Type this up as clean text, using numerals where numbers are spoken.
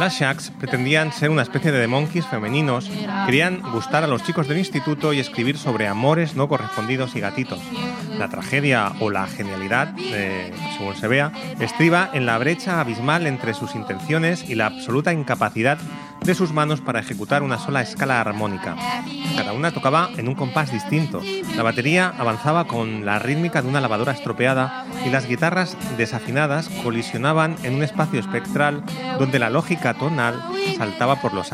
Las Shacks pretendían ser una especie de Monkees femeninos, querían gustar a los chicos del instituto y escribir sobre amores no correspondidos y gatitos. La tragedia o la genialidad, según se vea, estriba en la brecha abismal entre sus intenciones y la absoluta incapacidad de sus manos para ejecutar una sola escala armónica. Cada una tocaba en un compás distinto. La batería avanzaba con la rítmica de una lavadora estropeada y las guitarras desafinadas colisionaban en un espacio espectral donde la lógica tonal saltaba por los aires.